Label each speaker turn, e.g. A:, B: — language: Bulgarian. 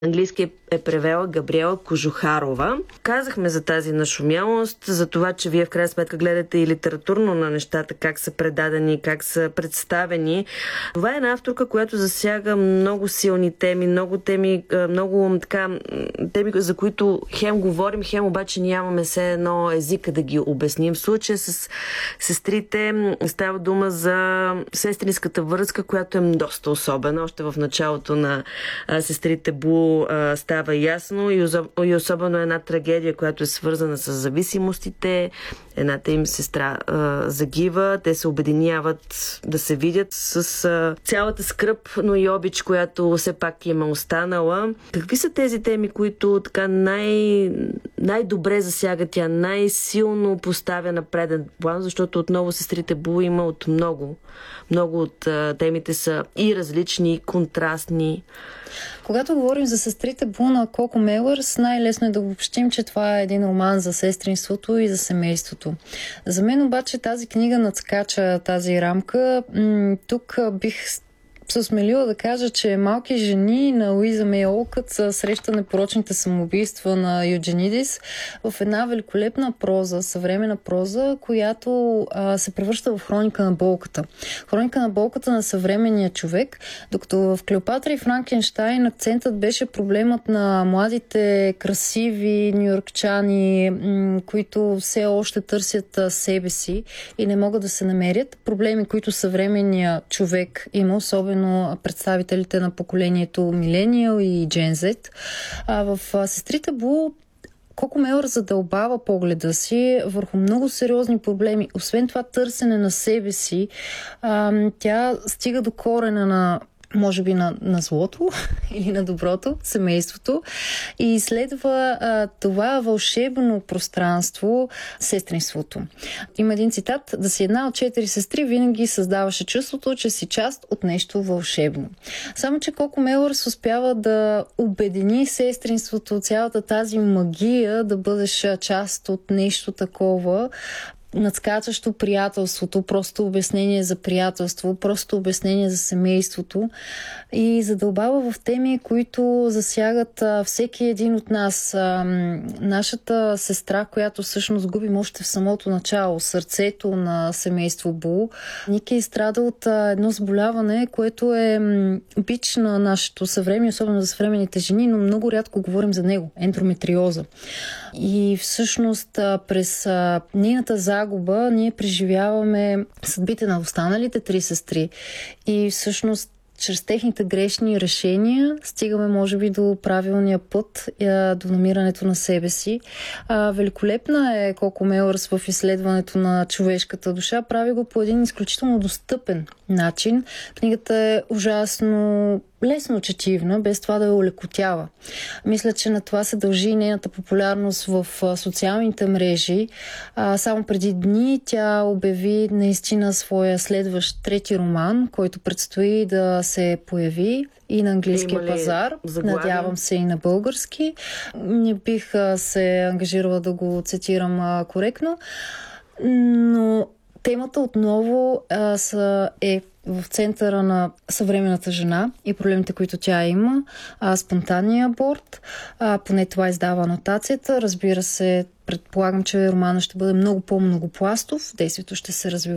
A: Английски е превела Габриела Кожухарова. Казахме за тази нашумялост, за това, че вие в крайна сметка гледате и литературно на нещата, как са предадени, как са представени. Това е една авторка, която засяга много силни теми, много теми, теми, за които хем говорим, хем обаче нямаме все едно езика да ги обясним. В случая с сестрите става дума за сестринската връзка, която е доста особена. Още в началото на сестрите Бу става ясно и особено една трагедия, която е свързана с зависимостите. Едната им сестра загива, те се обединяват да се видят с цялата скръб, но и обич, която все пак им е останала. Какви са тези теми, които така най-добре засягат, тя най-силно поставя на преден план, защото отново сестрите Бу има от много от темите са и различни, и контрастни.
B: Когато говорим за сестрите Бу на Коко Мелърс, най-лесно е да обобщим, че това е един роман за сестринството и за семейството. За мен обаче тази книга надскача тази рамка. Тук бих се осмелила да кажа, че Малки жени на Луиза Мей Олкът среща непорочните самоубийства на Юдженидис в една великолепна проза, съвременна проза, която се превръща в хроника на болката. Хроника на болката на съвременния човек, докато в Клеопатра и Франкенщайн акцентът беше проблемът на младите, красиви нюйоркчани, които все още търсят себе си и не могат да се намерят. Проблеми, които съвременния човек има, особено представителите на поколението Милениал и Gen Z. В сестрите Бу Коко Мелърс задълбава погледа си върху много сериозни проблеми. Освен това търсене на себе си, тя стига до корена на може би на злото или на доброто, семейството, и изследва това вълшебно пространство, сестринството. Има един цитат: да си една от 4 сестри винаги създаваше чувството, че си част от нещо вълшебно. Само че Коко Мелърс успява да обедини сестринството, цялата тази магия, да бъдеш част от нещо такова, надскачащо приятелството, просто обяснение за приятелство, просто обяснение за семейството, и задълбава в теми, които засягат всеки един от нас. Нашата сестра, която всъщност губим още в самото начало, сърцето на семейство Бу. Ники страда от едно заболяване, което е бич на нашето съвремие, особено за съвременните жени, но много рядко говорим за него. Ендометриоза. И всъщност през нейната загуба ние преживяваме съдбите на останалите 3 сестри. И всъщност чрез техните грешни решения стигаме, може би, до правилния път, до намирането на себе си. Великолепна е Коко Мелърс в изследването на човешката душа. Прави го по един изключително достъпен начин. Книгата е ужасно лесно четивна, без това да я олекотява. Мисля, че на това се дължи и нейната популярност в социалните мрежи. Само преди дни тя обяви наистина своя следващ 3 роман, който предстои да се появи и на английския пазар. Надявам се и на български. Не бих се ангажирала да го цитирам коректно, но темата отново е в центъра на съвременната жена и проблемите, които тя има. Спонтанния аборт, поне това издава анотацията. Разбира се, предполагам, че романа ще бъде много по-многопластов. Действието ще се развива